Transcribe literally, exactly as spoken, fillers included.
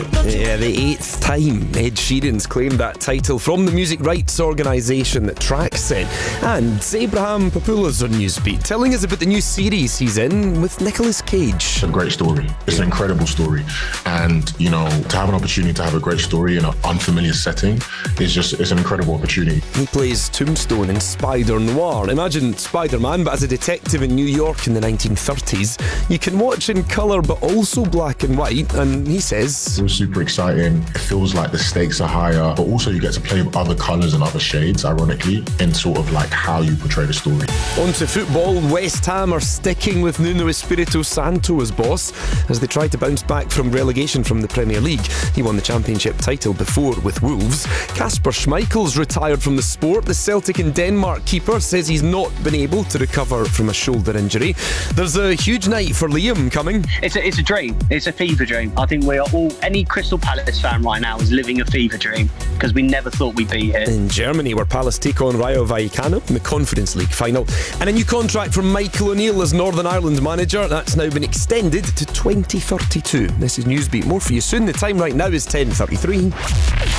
Yeah, the eighth time Ed Sheeran's claimed that title from the music rights organisation that Traxsound. And Abraham Papoulas on Newsbeat, telling us about the new series he's in with Nicolas Cage. It's a great story. It's an incredible story. And, you know, to have an opportunity to have a great story in an unfamiliar setting is just, it's an incredible opportunity. He plays Tombstone in Spider Noir. Imagine Spider-Man, but as a detective in New York in the nineteen thirties. You can watch in colour, but also black and white. And he says, it was super exciting. It feels like the stakes are higher, but also you get to play with other colours and other shades, ironically, in sort of like how you portray the story. On to football. West Ham are sticking with Nuno Espirito Santo as boss as they try to bounce back from relegation from the Premier League. He won the championship title before with Wolves. Kasper Schmeichel's retired from the sport. The Celtic and Denmark keeper says he's not been able to recover from a shoulder injury. There's a huge night for Liam coming. It's a, it's a dream. It's a fever dream. I think we are all, any Crystal Palace fan right now is living a fever dream because we never thought we'd be here. In Germany, where Palace take on Rayo Vallecano in the Conference League final. And a new contract from Michael O'Neill as Northern Ireland manager. That's now been extended to twenty thirty-two. This is Newsbeat. More for you soon. The time right now is ten thirty-three.